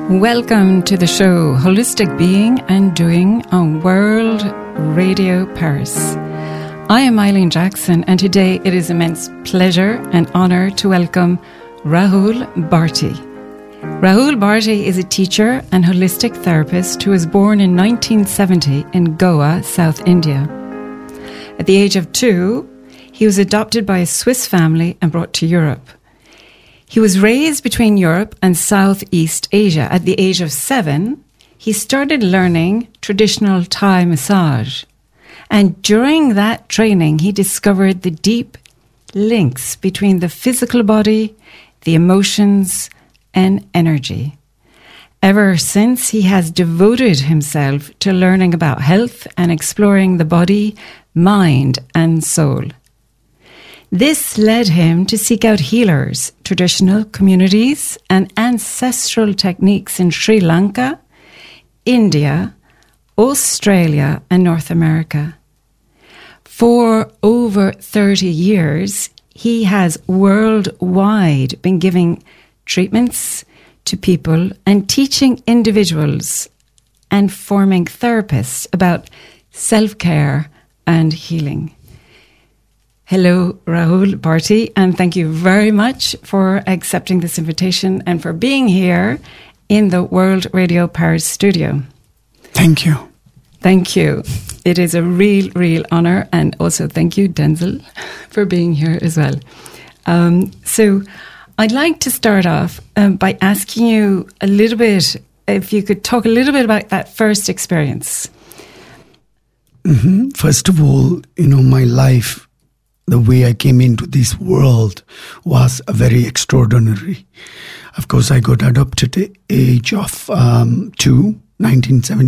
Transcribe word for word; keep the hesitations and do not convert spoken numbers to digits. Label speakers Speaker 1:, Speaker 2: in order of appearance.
Speaker 1: Welcome to the show Holistic Being and Doing on World Radio Paris. I am Eileen Jackson, and today it is immense pleasure and honour to welcome Rahul Bharti. Rahul Bharti is a teacher and holistic therapist who was born in nineteen seventy in Goa, South India. At the age of two, he was adopted by a Swiss family and brought to Europe. He was raised between Europe and Southeast Asia. At the age of seven, he started learning traditional Thai massage. And during that training, he discovered the deep links between the physical body, the emotions, and energy. Ever since, he has devoted himself to learning about health and exploring the body, mind, and soul. This led him to seek out healers, traditional communities, and ancestral techniques in Sri Lanka, India, Australia, and North America. For over thirty years, he has worldwide been giving treatments to people and teaching individuals and forming therapists about self-care and healing. Hello, Rahul Bharti, and thank you very much for accepting this invitation and for being here in the World Radio Paris studio.
Speaker 2: Thank you.
Speaker 1: Thank you. It is a real, real honor, and also thank you, Denzel, for being here as well. Um, so I'd like to start off um, by asking you a little bit, if you could talk a little bit about that first experience.
Speaker 2: Mm-hmm. First of all, you know, my life, the way I came into this world was a very extraordinary. Of course, I got adopted at the age of um, two, nineteen seventy.